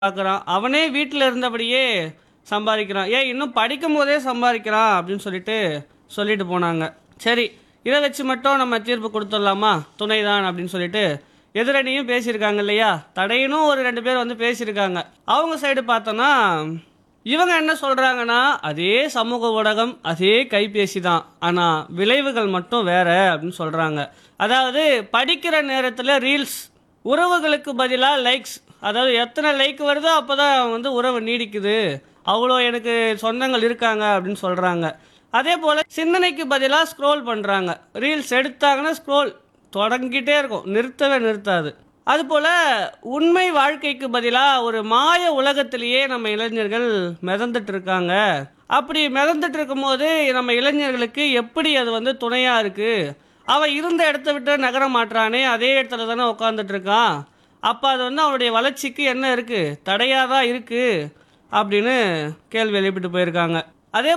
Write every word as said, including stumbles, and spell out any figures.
பார்க்குறான். அவனே வீட்ல இருந்தபடியே சம்பாதிக்கிறான். ஏன் இன்னும் படிக்கும்போதே சம்பாதிக்கிறான் அப்படின்னு சொல்லிட்டு சொல்லிட்டு போனாங்க. சரி, இதை வச்சு மட்டும் நம்ம தீர்ப்பு கொடுத்துடலாமா? துணைதான் அப்படின்னு சொல்லிட்டு எதிரணியும் பேசியிருக்காங்க இல்லையா? தடையனும் ஒரு ரெண்டு பேர் வந்து பேசியிருக்காங்க. அவங்க சைடு பார்த்தோன்னா இவங்க என்ன சொல்கிறாங்கன்னா, அதே சமூக ஊடகம், அதே கைபேசி தான், ஆனால் விளைவுகள் மட்டும் வேற அப்படின்னு சொல்கிறாங்க. அதாவது படிக்கிற நேரத்தில் ரீல்ஸ், உறவுகளுக்கு பதிலாக லைக்ஸ், அதாவது எத்தனை லைக் வருதோ அப்போ தான் வந்து உறவு நீடிக்குது, அவ்வளோ எனக்கு சொந்தங்கள் இருக்காங்க அப்படின்னு சொல்கிறாங்க. அதே போல் சிந்தனைக்கு பதிலாக ஸ்க்ரோல் பண்ணுறாங்க. ரீல்ஸ் எடுத்தாங்கன்னா ஸ்க்ரோல் தொடங்கிட்டே இருக்கும், நிறுத்தவே நிறுத்தாது. அதுபோல் உண்மை வாழ்க்கைக்கு பதிலாக ஒரு மாய உலகத்திலேயே நம்ம இளைஞர்கள் மிதந்துட்டு இருக்காங்க. அப்படி மிதந்துட்டு இருக்கும்போது நம்ம இளைஞர்களுக்கு எப்படி அது வந்து துணையாக இருக்குது? அவன் இருந்த இடத்த விட்டு நகர மாட்டானே, அதே இடத்துல தானே உட்காந்துட்டு இருக்கான். அப்போ அது வந்து அவனுடைய வளர்ச்சிக்கு என்ன இருக்குது? தடையாக தான் இருக்குது அப்படின்னு கேள்வி எழுப்பிட்டு போயிருக்காங்க.